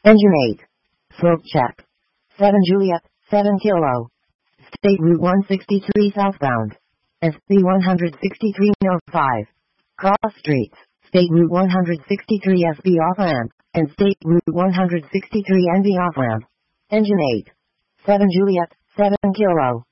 Engine 8. Slope check. 7 Juliet, 7 Kilo. State Route 163 southbound. SC 163 north 5. Cross streets. State Route 163 SB off-ramp, and State Route 163 NB off-ramp. Engine 8. 7 Juliet, 7 Kilo.